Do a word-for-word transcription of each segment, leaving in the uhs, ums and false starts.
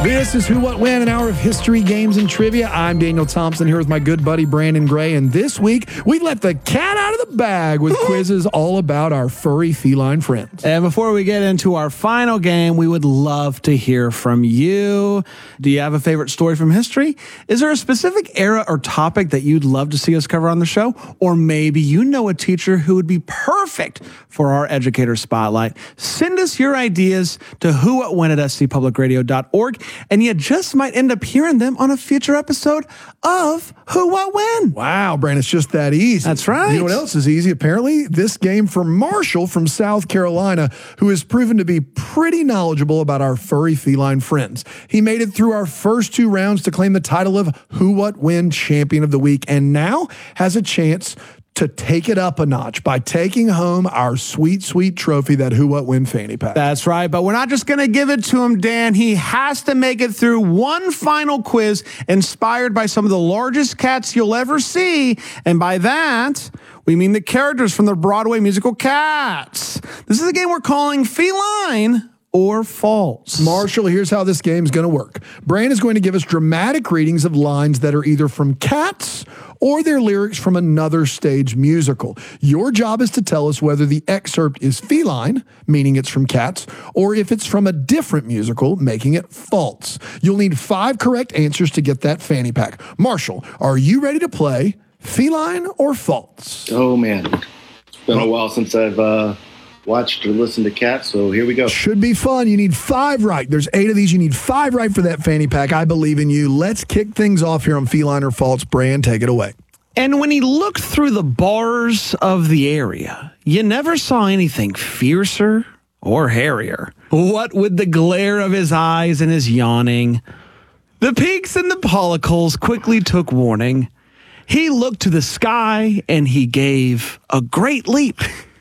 This is Who, What, When, an hour of history, games, and trivia. I'm Daniel Thompson here with my good buddy Brandon Gray, and this week we let the cat out of the bag with quizzes all about our furry feline friends. And before we get into our final game, we would love to hear from you. Do you have a favorite story from history? Is there a specific era or topic that you'd love to see us cover on the show? Or maybe you know a teacher who would be perfect for our Educator Spotlight. Send us your ideas to who, what, when at s c public radio dot org. And you just might end up hearing them on a future episode of Who, What, When. Wow, Brandon, it's just that easy. That's right. You know what else is easy? Apparently, this game for Marshall from South Carolina, who has proven to be pretty knowledgeable about our furry feline friends. He made it through our first two rounds to claim the title of Who, What, When Champion of the Week, and now has a chance to take it up a notch by taking home our sweet, sweet trophy, that Who, What, When fanny pack. That's right, but we're not just going to give it to him, Dan. He has to make it through one final quiz inspired by some of the largest cats you'll ever see. And by that, we mean the characters from the Broadway musical Cats. This is a game we're calling Feline or False. Marshall, here's how this game's going to work. Brian is going to give us dramatic readings of lines that are either from Cats or their lyrics from another stage musical. Your job is to tell us whether the excerpt is feline, meaning it's from Cats, or if it's from a different musical, making it false. You'll need five correct answers to get that fanny pack. Marshall, are you ready to play feline or false? Oh, man. It's been a while since I've uh, watched or listened to Cats, so here we go. Should be fun. You need five right. There's eight of these. You need five right for that fanny pack. I believe in you. Let's kick things off here on Feline or False. Brand, take it away. And when he looked through the bars of the area, you never saw anything fiercer or hairier. What with the glare of his eyes and his yawning, the peaks and the pollicles quickly took warning. He looked to the sky and he gave a great leap.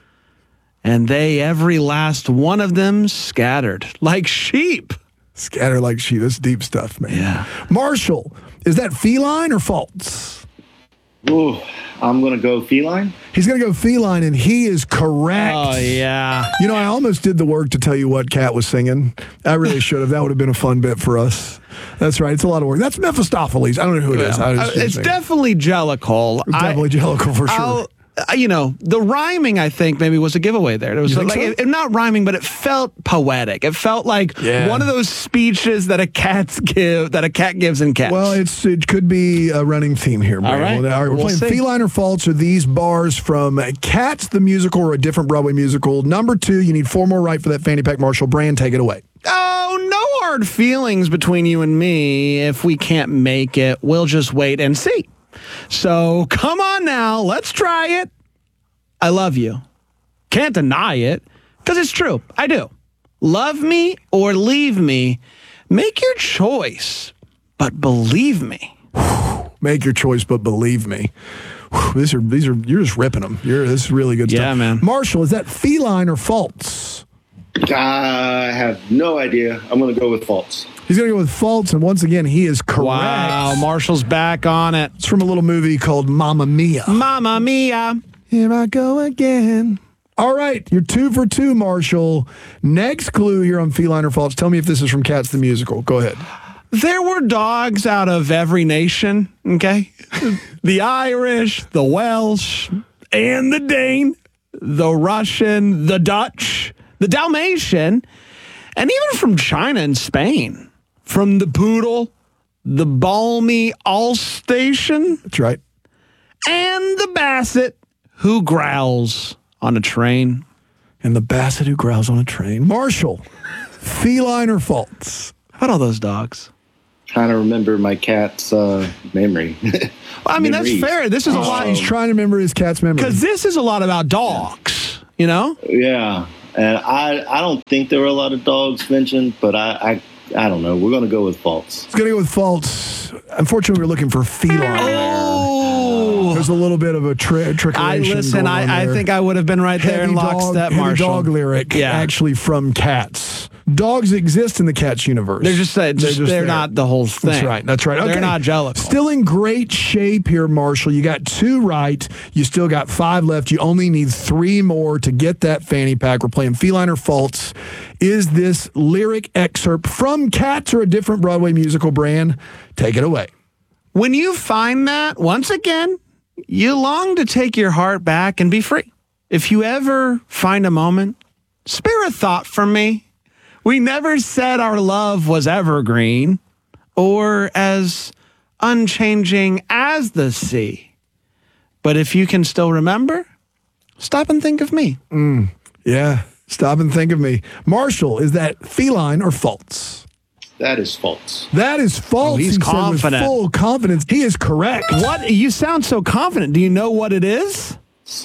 And they, every last one of them, scattered like sheep. Scatter like sheep. That's deep stuff, man. Yeah. Marshall, is that feline or false? Ooh, I'm going to go feline. He's going to go feline, and he is correct. Oh, yeah. You know, I almost did the work to tell you what Cat was singing. I really should have. That would have been a fun bit for us. That's right. It's a lot of work. That's Mephistopheles. I don't know who it is. I was Uh, just it's saying. definitely Jellicle. Definitely Jellicle for sure. I'll, uh, you know, the rhyming, I think, maybe was a giveaway there. It was You think like so? it, it- not rhyming, but it felt poetic. It felt like Yeah. one of those speeches that a cat's give that a cat gives in Cats. Well, it's it could be a running theme here. Brandon. right. Well, all right, we're We'll playing see. feline or false. Are these bars from Cats the musical or a different Broadway musical? Number two, you need four more right for that fanny pack. Marshall, Brand, take it away. Oh, no hard feelings between you and me. If we can't make it, we'll just wait and see. So come on now, let's try it. I love you. Can't deny it, because it's true. I do. Love me or leave me. Make your choice, but believe me. Make your choice, but believe me. Whew, these are these are you're just ripping them. You're this is really good stuff. Yeah, man. Marshall, is that feline or false? I have no idea. I'm going to go with false. He's going to go with false, and once again, he is correct. Wow, Marshall's back on it. It's from a little movie called Mamma Mia. Mamma Mia. Here I go again. All right, you're two for two, Marshall. Next clue here on Feline or False. Tell me if this is from Cats the Musical. Go ahead. There were dogs out of every nation, okay? The Irish, the Welsh, and the Dane, the Russian, the Dutch, the Dalmatian, and even from China and Spain. From the poodle, the balmy Alsatian, That's right. and the basset who growls on a train. And the basset who growls on a train. Marshall, feline or false? How about all those dogs? Trying to remember my cat's uh, memory. Well, I mean, Memories. that's fair. This is a Oh. lot, He's trying to remember his cat's memory. because this is a lot about dogs, you know? Yeah, and I I don't think there were a lot of dogs mentioned, but I I, I don't know. We're going to go with false. He's going to go with false. Unfortunately, we're looking for feline. Oh, There's a little bit of a tri- trickeration I listen. going on I, I there. think I would have been right there Heavy in dog, lockstep, heavy Marshall. dog lyric, Yeah. actually from Cats. Dogs exist in the Cats universe. They're just, uh, just they're, just they're there. not the whole thing. That's right. That's right. Okay. They're not Jellicle. Still in great shape here, Marshall. You got two right. You still got five left. You only need three more to get that fanny pack. We're playing Feline or False. Is this lyric excerpt from Cats or a different Broadway musical brand? Take it away. When you find that, once again, you long to take your heart back and be free. If you ever find a moment, spare a thought from me. We never said our love was evergreen or as unchanging as the sea. But if you can still remember, stop and think of me. Mm, yeah, stop and think of me. Marshall, is that Feline or False? That is false. That is false. Oh, he's he said confident. with full confidence. He is correct. What? You sound so confident. Do you know what it is?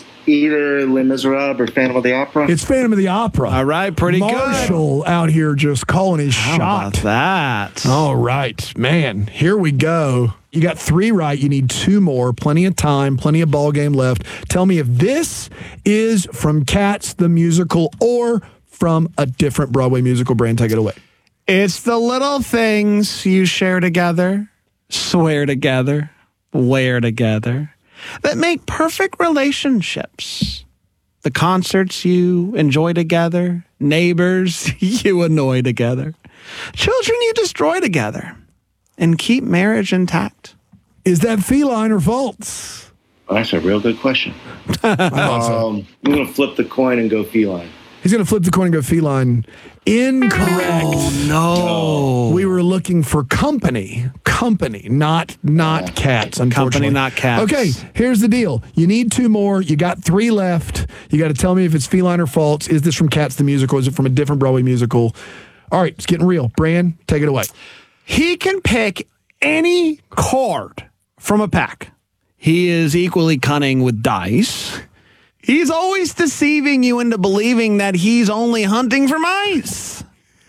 Either Les Miserables or Phantom of the Opera. It's Phantom of the Opera. All right, pretty good. Marshall out here just calling his How shot. about that? All right, man, here we go. You got three right. You need two more. Plenty of time, plenty of ball game left. Tell me if this is from Cats, the musical, or from a different Broadway musical brand. Take it away. It's the little things you share together, swear together, wear together, that make perfect relationships. The concerts you enjoy together, neighbors you annoy together, children you destroy together, and keep marriage intact. Is that Feline or False? Oh, that's a real good question. um, I'm going to flip the coin and go Feline. He's going to flip the coin and go Feline. Incorrect. Oh, no. We were looking for company. Company, not not cats, unfortunately. Company, not cats. Okay, here's the deal. You need two more. You got three left. You got to tell me if it's Feline or False. Is this from Cats the musical? Is it from a different Broadway musical? All right, it's getting real. Bran, take it away. He can pick any card from a pack. He is equally cunning with dice. He's always deceiving you into believing that he's only hunting for mice.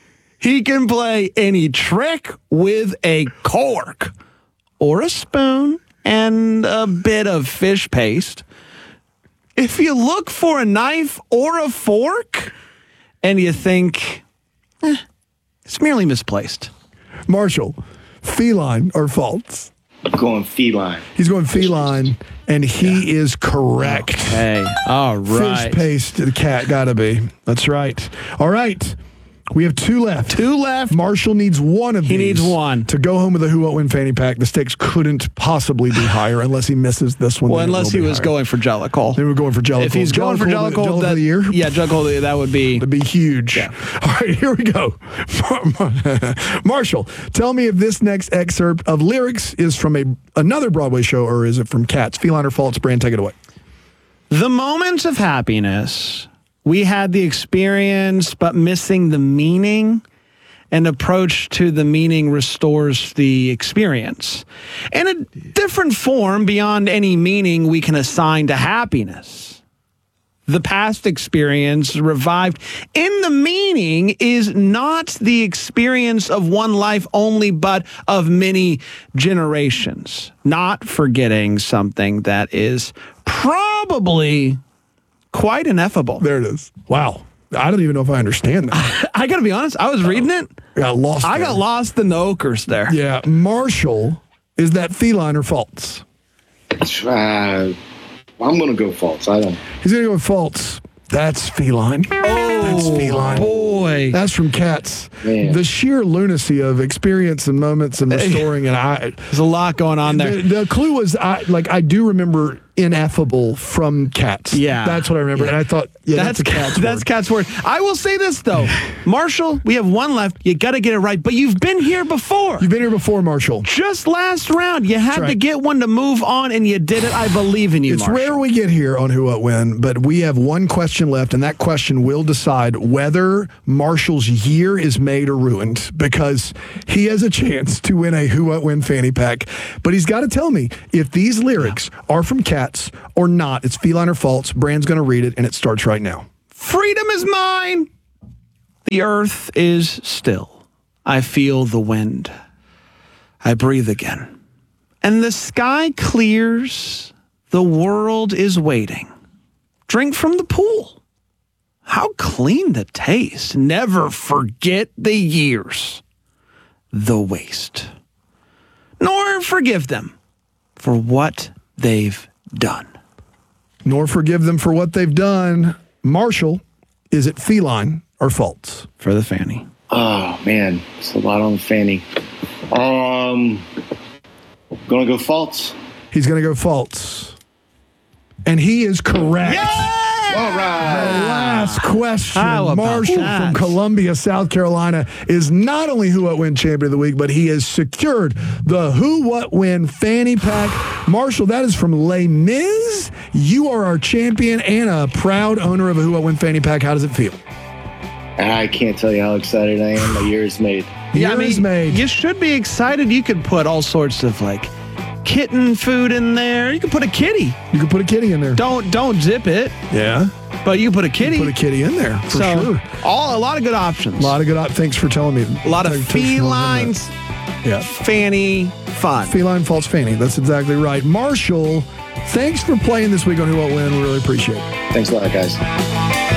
He can play any trick with a cork or a spoon and a bit of fish paste. If you look for a knife or a fork and you think, eh, it's merely misplaced. Marshall, Feline or False? I'm going Feline. He's going Feline, and he is correct. Hey, all right. Fish paste, the cat, gotta be. That's right. All right. We have two left. Two left. Marshall needs one of He these. needs one. To go home with a Who Won't Win fanny pack. The stakes couldn't possibly be higher unless he misses this one. Well, then it unless will he be was higher. going for Jellicle. They were going for Jellicle. If he's going for Jellicle, Jellicle, Jellicle that, of the year? yeah, Jellicle, that would be... That'd be huge. Yeah. All right, here we go. Marshall, tell me if this next excerpt of lyrics is from a another Broadway show or is it from Cats? Feline or False? Bran, take it away. The moments of happiness, we had the experience, but missing the meaning. An approach to the meaning restores the experience. In a different form beyond any meaning we can assign to happiness. The past experience revived in the meaning is not the experience of one life only, but of many generations. Not forgetting something that is probably quite ineffable. There it is. Wow. I don't even know if I understand that. I got to be honest, I was reading it. I got lost. I there. got lost in the ochres there. Yeah. Marshall, is that Feline or False? Uh, I'm going to go False. I don't. He's going to go with False. That's Feline. Oh, That's Feline. boy. That's from Cats. Man. The sheer lunacy of experience and moments and restoring. And I, There's a lot going on there. the, the clue was, I like, I do remember ineffable from Cats. Yeah. That's what I remember. Yeah. And I thought, yeah, that's, That's a Cat's that's word. Cat's word. I will say this though, Marshall, we have one left. You got to get it right, but you've been here before. You've been here before, Marshall. Just last round, you had right. to get one to move on, and you did it. I believe in you, It's Marshall. rare we get here on Who What When, but we have one question left, and that question will decide whether Marshall's year is made or ruined, because he has a chance to win a Who What When fanny pack. But he's got to tell me if these lyrics are from Cats or not. It's Feline or False. Bran's going to read it, and it starts right now. Freedom is mine. The earth is still. I feel the wind. I breathe again. And the sky clears. The world is waiting. Drink from the pool. How clean the taste. Never forget the years, the waste, nor forgive them for what they've done. Nor forgive them for what they've done. Marshall, is it feline or false? For the Fanny. Oh, man. It's a lot on the Fanny. Um, gonna go false. He's going to go false. And he is correct. Yeah! All right. The last question. How about Marshall that? from Columbia, South Carolina, is not only Who What Win Champion of the Week, but he has secured the Who What Win Fanny Pack. Marshall, that is from Les Mis. You are our champion and a proud owner of a Who What Win Fanny Pack. How does it feel? I can't tell you how excited I am. My year is made. Yeah, I Year mean, is made. you should be excited. You could put all sorts of like kitten food in there. You could put a kitty. You can put a kitty in there. Don't don't zip it, Yeah. but you put a kitty. Put a kitty in there, for so, sure. all a lot of good options. A lot of good op- Thanks for telling me. A lot of Thanks for telling me that. felines, Yeah. Fanny fun. Feline false Fanny. That's exactly right. Marshall, thanks for playing this week on Who What Win. We really appreciate it. Thanks a lot, guys.